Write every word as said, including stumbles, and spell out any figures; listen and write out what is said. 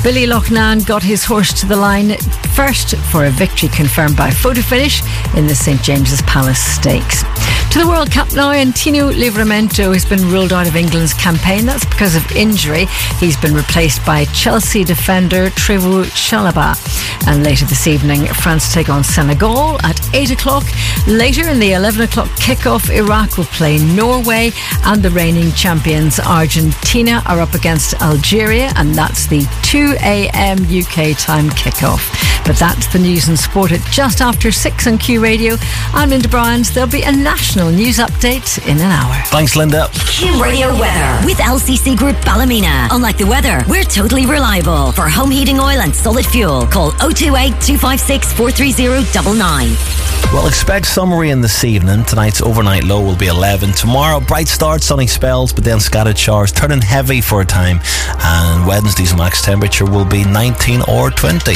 Billy Loughnane got his horse to the line first for a victory confirmed by photo finish in the St James's Palace Stakes. To the World Cup now, and Tino Livramento has been ruled out of England's campaign. That's because of injury. He's been replaced by Chelsea defender Trevoh Chalobah. And later this evening, France take on Senegal at eight o'clock. Later in the eleven o'clock kickoff, Iraq will play Norway, and the reigning champions Argentina are up against Algeria, and that's the two a.m. U K time kickoff. But that's the news and sport at just after six on Q Radio. I'm Linda Bryant. There'll be a national news update in an hour. Thanks, Linda. Q Radio weather with L C C Group Ballymena. Unlike the weather, we're totally reliable. For home heating oil and solid fuel, call oh two eight, two five six, four three oh nine nine. Well, expect some rain this evening. Tonight's overnight low will be eleven. Tomorrow, bright start, sunny spells, but then scattered showers, turning heavy for a time. And Wednesday's max temperature will be nineteen or twenty.